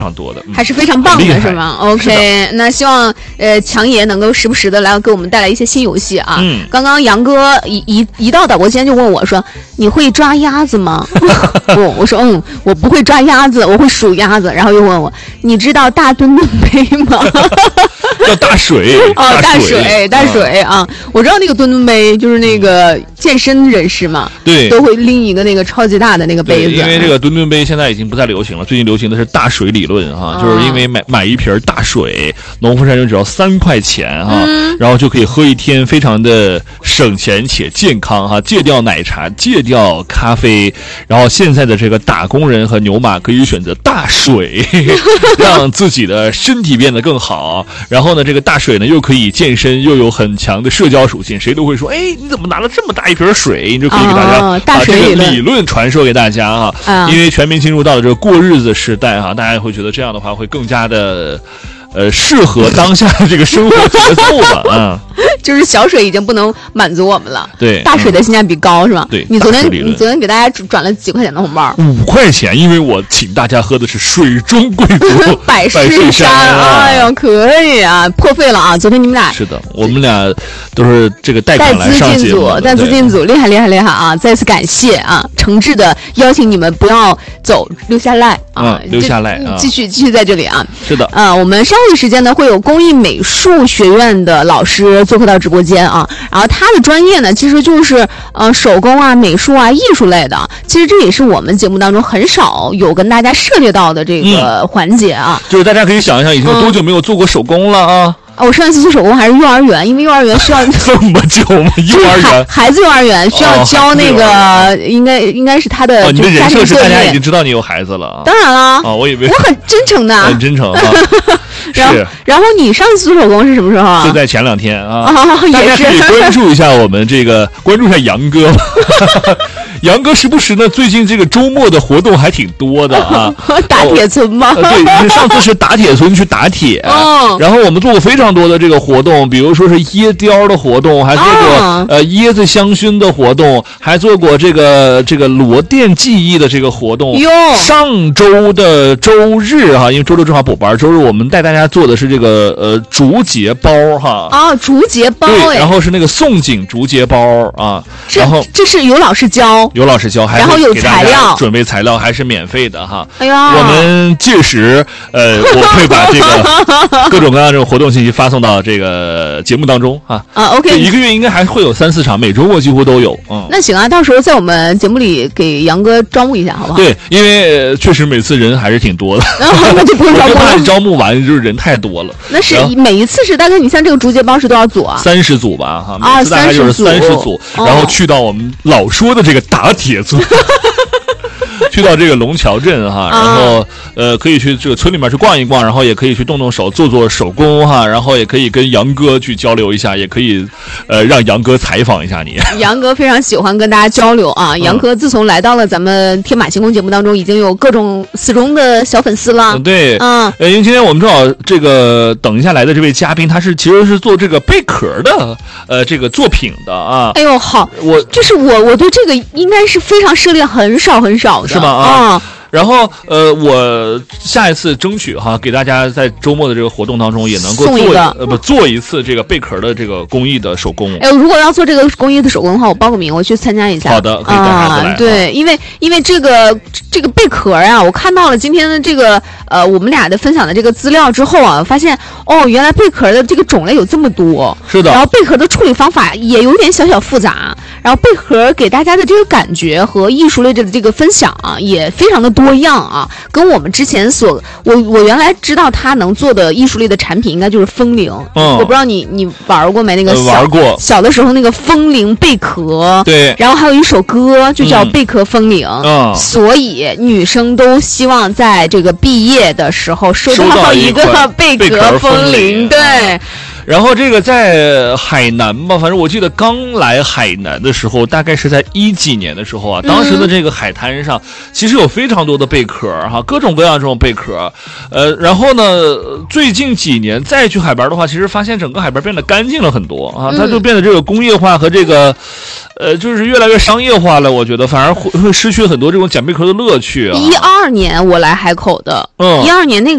常多的， 还是非常棒的，是吗 ？OK， 那希望强爷能够时不时的来给我们带来一些新游戏啊。刚刚杨哥一到岛国间就问我说：“你会抓鸭子吗？”我说：“我不会抓鸭子，我会数鸭子。”然后又问我：“你知道大墩墩杯吗？” 叫大水大水啊！我知道那个墩墩杯就是那个健身人士嘛， 对， 都会拎一个那个超级大的那个杯子。 因为这个墩墩杯现在已经不再流行了，最近流行的是大水理论哈，就是因为买一瓶大水，农夫山泉只要3块钱哈，然后就可以喝一天，非常的省钱且健康哈，戒掉奶茶，戒掉咖啡，然后现在的这个打工人和牛马可以选择大水，让自己的身体变得更好。然后呢，这个大水呢又可以健身，又有很强的社交属性，谁都会说，哎，你怎么拿了这么大一瓶水？你就可以给大家把这个理论传授给大家哈。因为全民进入到了这个过日子时代哈，大家会觉得这样的话会更加的适合当下的这个生活节奏了啊。 就是小水已经不能满足我们了， 对， 大水的性价比高是吧？ 对， 你昨天给大家转了几块钱的红包 ？5块钱，因为我请大家喝的是水中贵族百岁山，哎呦，可以啊，破费了啊！昨天你们俩是的，我们俩都是这个代表来上节目的， 带资进组，厉害啊！再次感谢啊，诚挚的邀请你们不要走，留下来啊， 留下来啊， 继续在这里啊。 是的， 我们稍后的时间呢会有工艺美术学院的老师做客到直播间啊，然后他的专业呢其实就是手工啊、美术啊、艺术类的，其实这也是我们节目当中很少有跟大家涉猎到的这个环节啊。 就是大家可以想一想，已经有多久没有做过手工了啊？ 我上一次做手工还是幼儿园，因为幼儿园需要这么久吗？幼儿园孩子幼儿园需要教那个，应该是他的。 你的人设是大家已经知道你有孩子了。 当然了我以为我很真诚的， 很真诚。 然后你上次做手工是什么时候啊？ 就在前2天啊。 大家可以关注一下我们这个，关注一下杨哥。杨哥时不时呢，最近这个周末的活动还挺多的啊。 打铁村吗？ 对，上次是打铁村去打铁，然后我们做过非常多的这个活动，比如说是椰雕的活动，还做过椰子香薰的活动，还做过这个罗甸技艺的这个活动。上周的周日哈，因为周六正好补班，周日我们带大家做的是这个竹节包哈。 竹节包对，然后是那个宋锦竹节包啊，然后这是有老师教， 然后有材料， 准备材料还是免费的哈。 哎呀， 我们届时我会把这个各种各样的这种活动信息发送到这个节目当中啊。 OK， 一个月应该还会有3-4场，每周末几乎都有。 那行啊，到时候在我们节目里给杨哥招募一下，好不好？ 对，因为确实每次人还是挺多的。 那就不用招募了。 招募完就是人太多了。 那是每一次是大概你像这个竹节包是多少组啊 ？30组吧哈，每次大概就是30组，然后去到我们老说的这个打铁村。去到这个龙桥镇哈，然后可以去这个村里面去逛一逛，然后也可以去动动手做手工哈，然后也可以跟杨哥去交流一下，也可以让杨哥采访一下你。 杨哥非常喜欢跟大家交流啊！杨哥自从来到了咱们天马行空节目当中，已经有各种死忠的小粉丝了。 对，因为今天我们正好这个等一下来的这位嘉宾，他其实是做这个贝壳的这个作品的啊。 哎呦，好，我对这个应该是非常涉猎很少的。 是吗？然后我下一次争取哈，给大家在周末的这个活动当中也能够做一次这个贝壳的这个工艺的手工。 如果要做这个工艺的手工的话，我报个名，我去参加一下。 好的，可以带孩子来。 对，因为这个贝壳啊，我看到了今天的这个我们俩的分享的这个资料之后啊，发现原来贝壳的这个种类有这么多。 是的。 然后贝壳的处理方法也有点小复杂。然后贝壳给大家的这个感觉和艺术类的这个分享啊，也非常的多样啊，跟我们之前我原来知道他能做的艺术类的产品应该就是风铃。我不知道你玩过没？那个玩过， 小的时候那个风铃贝壳。 对。 然后还有一首歌就叫贝壳风铃。所以女生都希望在这个毕业的时候收到一个贝壳风铃。对。 然后这个在海南吧，反正我记得刚来海南的时候，大概是在10几年的时候啊，当时的这个海滩上其实有非常多的贝壳哈，各种各样这种贝壳。然后呢，最近几年再去海边的话，其实发现整个海边变得干净了很多啊，它就变得这个工业化和这个就是越来越商业化了。我觉得反而会失去很多这种捡贝壳的乐趣啊。 12年我来海口的，12年那个。